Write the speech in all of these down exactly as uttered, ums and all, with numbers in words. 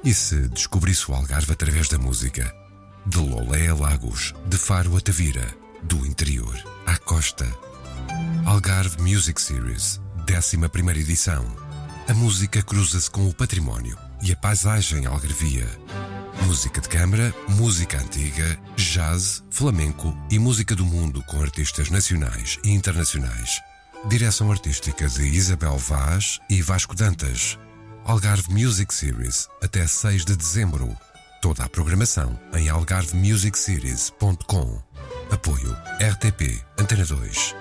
E se descobrisse o Algarve através da música? De Lolé a Lagos, de Faro a Tavira, do interior à costa. Algarve Music Series, décima primeira edição. A música cruza-se com o património e a paisagem algarvia. Música de câmara, música antiga, jazz, flamenco e música do mundo com artistas nacionais e internacionais. Direção artística de Isabel Vaz e Vasco Dantas. Algarve Music Series, até seis de dezembro. Toda a programação em algarve music series ponto com. Apoio R T P Antena dois.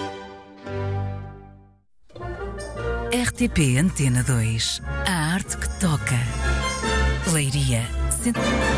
R T P Antena dois. A arte que toca. Leiria. Cent...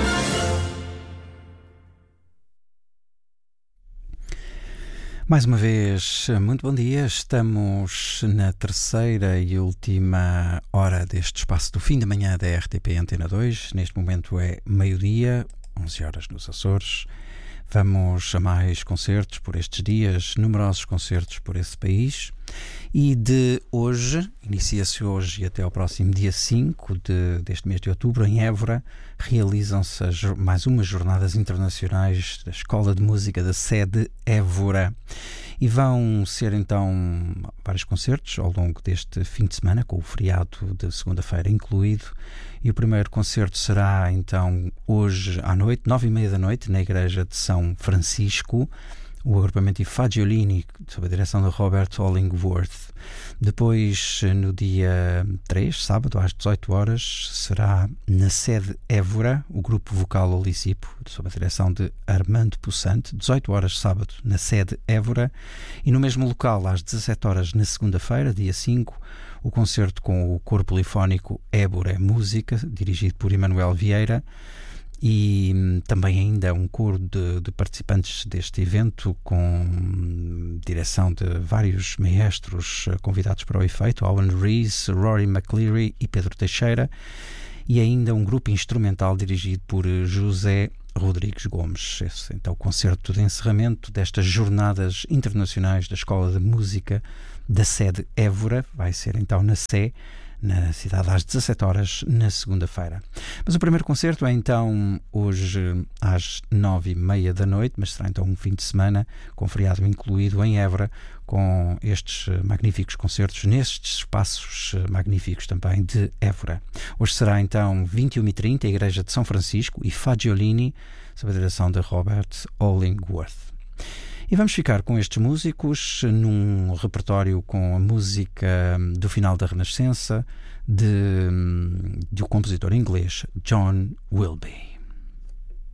Mais uma vez, muito bom dia. Estamos na terceira e última hora deste espaço do fim da manhã da R T P Antena dois. Neste momento é meio-dia, onze horas nos Açores. Vamos a mais concertos por estes dias, numerosos concertos por esse país. E de hoje, inicia-se hoje e até ao próximo dia cinco de, deste mês de outubro, em Évora, realizam-se as, mais umas jornadas internacionais da Escola de Música da sede Évora. E vão ser então vários concertos ao longo deste fim de semana, com o feriado de segunda-feira incluído. E o primeiro concerto será então hoje à noite, nove e meia da noite, na Igreja de São Francisco, o agrupamento Fagiolini, sob a direção de Robert Hollingworth. Depois, no dia três, sábado, às dezoito horas, será na sede Évora, o grupo vocal Olisipo, sob a direção de Armando Possante, dezoito horas, sábado, na sede Évora. E no mesmo local, às dezassete horas, na segunda-feira, dia cinco, o concerto com o coro polifónico Évora Música, dirigido por Emanuel Vieira. E também ainda um coro de, de participantes deste evento com direção de vários maestros convidados para o efeito, Owen Rees, Rory McCleary e Pedro Teixeira, e ainda um grupo instrumental dirigido por José Rodrigues Gomes. Esse, então, o concerto de encerramento destas jornadas internacionais da Escola de Música da sede Évora vai ser então na Sé, na cidade, às dezassete horas, na segunda-feira. Mas o primeiro concerto é então hoje às nove e meia da noite, mas será então um fim de semana com feriado incluído em Évora, com estes magníficos concertos nestes espaços magníficos também de Évora. Hoje será então vinte e uma e trinta, a Igreja de São Francisco e Fagiolini, sob a direção de Robert Hollingworth. E vamos ficar com estes músicos num repertório com a música do final da Renascença de, de um compositor inglês, John Wilby.